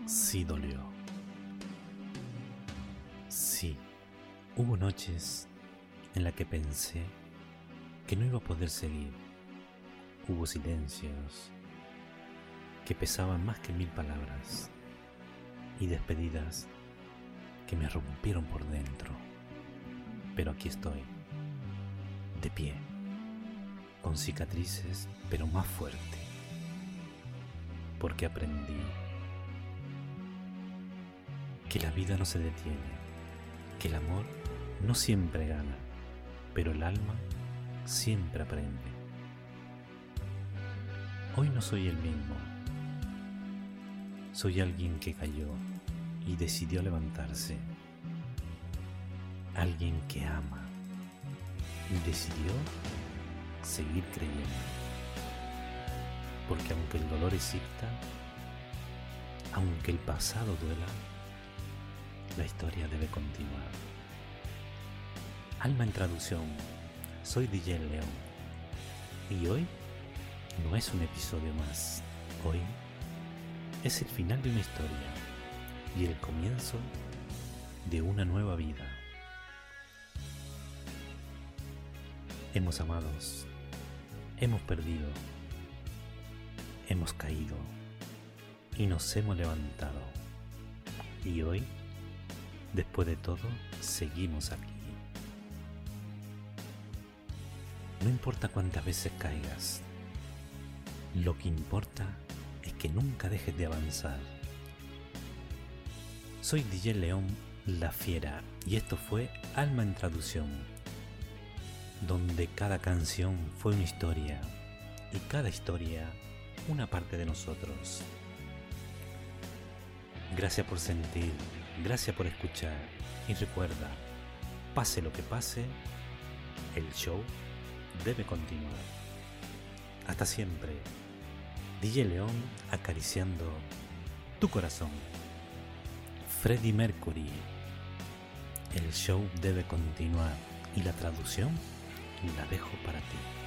Sí dolió. Sí, hubo noches en las que pensé que no iba a poder seguir. Hubo silencios que pesaban más que 1000 palabras y despedidas que me rompieron por dentro. Pero aquí estoy, de pie, con cicatrices, pero más fuerte, porque aprendí que la vida no se detiene, que el amor no siempre gana, pero el alma siempre aprende. Hoy no soy el mismo, soy alguien que cayó y decidió levantarse, alguien que ama y decidió seguir creyendo, porque aunque el dolor exista, aunque el pasado duela, la historia debe continuar. Alma en traducción, soy DJ León y hoy no es un episodio más, hoy es el final de una historia y el comienzo de una nueva vida. Hemos amado, hemos perdido, hemos caído y nos hemos levantado. Y hoy, después de todo, seguimos aquí. No importa cuántas veces caigas, lo que importa es que nunca dejes de avanzar. Soy DJ León La Fiera y esto fue Alma en Traducción, donde cada canción fue una historia y cada historia una parte de nosotros. Gracias por sentir, gracias por escuchar y recuerda, pase lo que pase, el show debe continuar. Hasta siempre, DJ León acariciando tu corazón. Freddie Mercury, el show debe continuar y la traducción la dejo para ti.